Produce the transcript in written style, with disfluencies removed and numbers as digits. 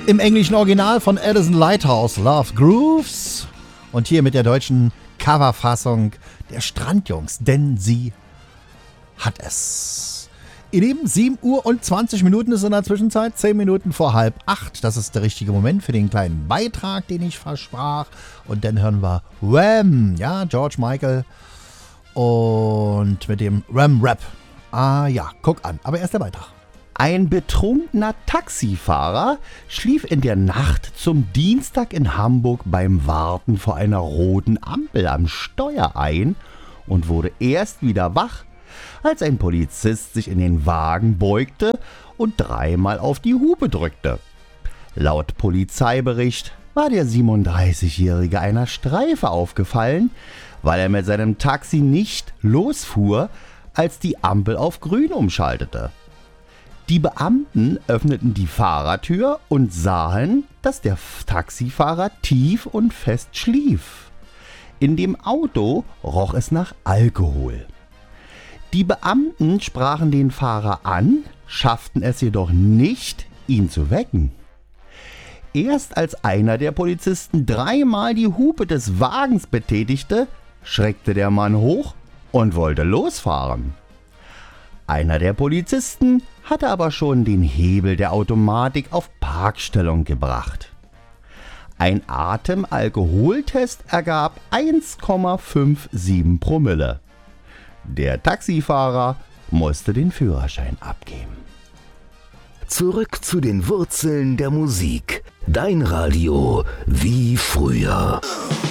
Im englischen Original von Alison Lighthouse, Love Grooves. Und hier mit der deutschen Coverfassung der Strandjungs, denn sie hat es. Ihr Lieben, 7 Uhr und 20 Minuten ist in der Zwischenzeit, 10 Minuten vor 7:30. Das ist der richtige Moment für den kleinen Beitrag, den ich versprach. Und dann hören wir Wham, ja, George Michael und mit dem Wham-Rap. Ah ja, guck an, aber erst der Beitrag. Ein betrunkener Taxifahrer schlief in der Nacht zum Dienstag in Hamburg beim Warten vor einer roten Ampel am Steuer ein und wurde erst wieder wach, als ein Polizist sich in den Wagen beugte und 3-mal auf die Hupe drückte. Laut Polizeibericht war der 37-Jährige einer Streife aufgefallen, weil er mit seinem Taxi nicht losfuhr, als die Ampel auf grün umschaltete. Die Beamten öffneten die Fahrertür und sahen, dass der Taxifahrer tief und fest schlief. In dem Auto roch es nach Alkohol. Die Beamten sprachen den Fahrer an, schafften es jedoch nicht, ihn zu wecken. Erst als einer der Polizisten 3-mal die Hupe des Wagens betätigte, schreckte der Mann hoch und wollte losfahren. Einer der Polizisten hatte aber schon den Hebel der Automatik auf Parkstellung gebracht. Ein Atemalkoholtest ergab 1,57 Promille. Der Taxifahrer musste den Führerschein abgeben. Zurück zu den Wurzeln der Musik. Dein Radio wie früher.